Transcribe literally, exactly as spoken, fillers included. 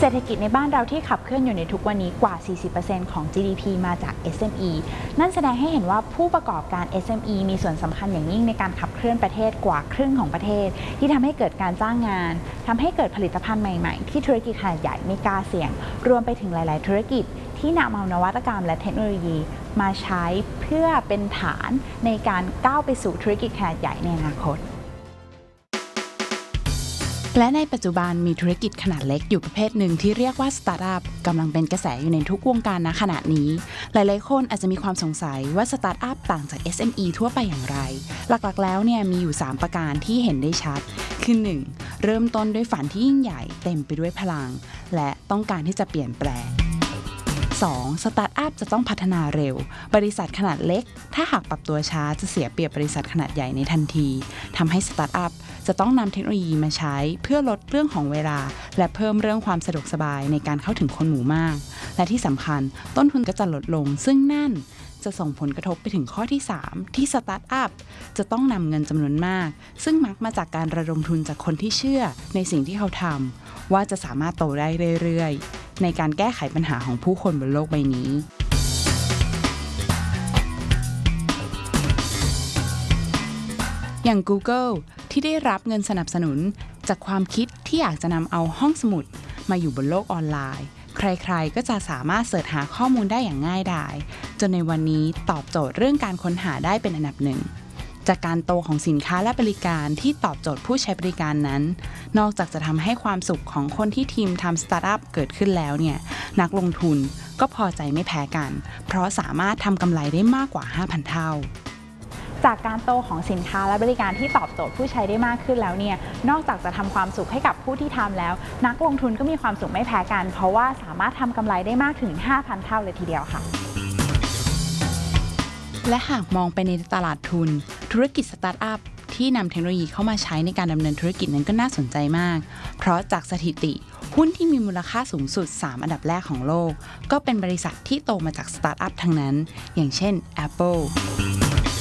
เศรษฐกิจในบ้านเราที่ขับเคลื่อนอยู่ในทุกวันนี้กว่า สี่สิบเปอร์เซ็นต์ ของ จี ดี พี มาจาก เอส เอ็ม อี นั่นแสดงให้เห็นว่าผู้ประกอบการ เอส เอ็ม อี มีส่วนสำคัญอย่างยิ่งในการขับเคลื่อนประเทศกว่าครึ่งของประเทศที่ทำให้เกิดการจ้างงานทำให้เกิดผลิตภัณฑ์ใหม่ๆที่ธุรกิจขนาดใหญ่ไม่กล้าเสี่ยงรวมไปถึงหลายๆธุรกิจที่นำเอานวัตกรรมและเทคโนโลยีมาใช้เพื่อเป็นฐานในการก้าวไปสู่ธุรกิจขนาดใหญ่ในอนาคตและในปัจจุบันมีธุรกิจขนาดเล็กอยู่ประเภทหนึ่งที่เรียกว่าสตาร์ทอัพกำลังเป็นกระแสอยู่ในทุกวงการณขณะนี้หลายๆคนอาจจะมีความสงสัยว่าสตาร์ทอัพต่างจาก เอส เอ็ม อี ทั่วไปอย่างไรหลักๆแล้วเนี่ยมีอยู่สามประการที่เห็นได้ชัดคือ หนึ่ง เริ่มต้นด้วยฝันที่ยิ่งใหญ่เต็มไปด้วยพลังและต้องการที่จะเปลี่ยนแปลงสอง สตาร์ทอัพจะต้องพัฒนาเร็วบริษัทขนาดเล็กถ้าหากปรับตัวช้าจะเสียเปรียบบริษัทขนาดใหญ่ในทันทีทำให้สตาร์ทอัพจะต้องนำเทคโนโลยีมาใช้เพื่อลดเรื่องของเวลาและเพิ่มเรื่องความสะดวกสบายในการเข้าถึงคนหมู่มากและที่สำคัญต้นทุนก็จะลดลงซึ่งนั่นจะส่งผลกระทบไปถึงข้อที่สามที่สตาร์ทอัพจะต้องนำเงินจำนวนมากซึ่งมักมาจากการระดมทุนจากคนที่เชื่อในสิ่งที่เขาทำว่าจะสามารถโตได้เรื่อยๆในการแก้ไขปัญหาของผู้คนบนโลกใบนี้อย่าง Google ที่ได้รับเงินสนับสนุนจากความคิดที่อยากจะนำเอาห้องสมุดมาอยู่บนโลกออนไลน์ใครๆก็จะสามารถเสิร์ชหาข้อมูลได้อย่างง่ายดายจนในวันนี้ตอบโจทย์เรื่องการค้นหาได้เป็นอันดับหนึ่งจากการโตของสินค้าและบริการที่ตอบโจทย์ผู้ใช้บริการนั้นนอกจากจะทำให้ความสุขของคนที่ทีมทำสตาร์ทอัพเกิดขึ้นแล้วเนี่ยนักลงทุนก็พอใจไม่แพ้กันเพราะสามารถทำกำไรได้มากกว่า ห้าพัน เท่าจากการโตของสินค้าและบริการที่ตอบโจทย์ผู้ใช้ได้มากขึ้นแล้วเนี่ยนอกจากจะทำความสุขให้กับผู้ที่ทำแล้วนักลงทุนก็มีความสุขไม่แพ้กันเพราะว่าสามารถทำกำไรได้มากถึง ห้าพัน เท่าเลยทีเดียวค่ะและหากมองไปในตลาดทุนธุรกิจสตาร์ทอัพที่นำเทคโนโลยีเข้ามาใช้ในการดำเนินธุรกิจนั้นก็น่าสนใจมากเพราะจากสถิติหุ้นที่มีมูลค่าสูงสุดสามอันดับแรกของโลกก็เป็นบริษัทที่โตมาจากสตาร์ทอัพทั้งนั้นอย่างเช่น Apple